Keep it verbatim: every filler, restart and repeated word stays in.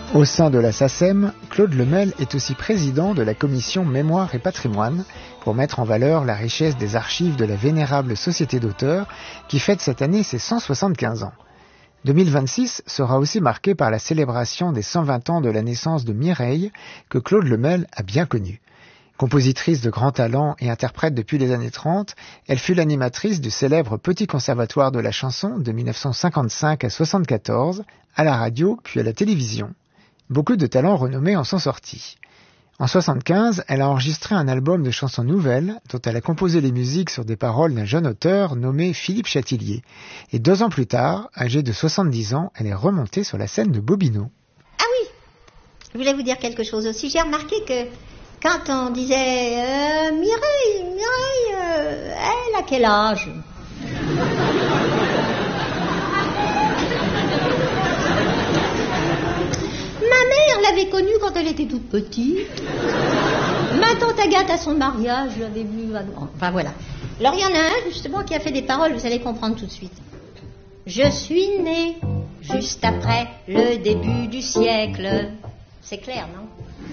Au sein de la SACEM, Claude Lemel est aussi président de la commission Mémoire et Patrimoine pour mettre en valeur la richesse des archives de la vénérable Société d'auteurs qui fête cette année ses cent soixante-quinze ans. deux mille vingt-six sera aussi marqué par la célébration des cent vingt ans de la naissance de Mireille, que Claude Lemel a bien connue. Compositrice de grand talent et interprète depuis les années trente, elle fut l'animatrice du célèbre Petit Conservatoire de la chanson de mille neuf cent cinquante-cinq à soixante-quatorze, à la radio puis à la télévision. Beaucoup de talents renommés en sont sortis. En soixante-quinze, elle a enregistré un album de chansons nouvelles dont elle a composé les musiques sur des paroles d'un jeune auteur nommé Philippe Chatillier. Et deux ans plus tard, âgée de soixante-dix ans, elle est remontée sur la scène de Bobino. Ah oui, je voulais vous dire quelque chose aussi. J'ai remarqué que quand on disait euh, « Mireille, Mireille, euh, elle a quel âge ?» Ma mère l'avait connue quand elle était toute petite. Ma tante Agathe à son mariage, je l'avais vue. Enfin voilà. Alors il y en a un justement qui a fait des paroles, vous allez comprendre tout de suite. Je suis née juste après le début du siècle. C'est clair, non ?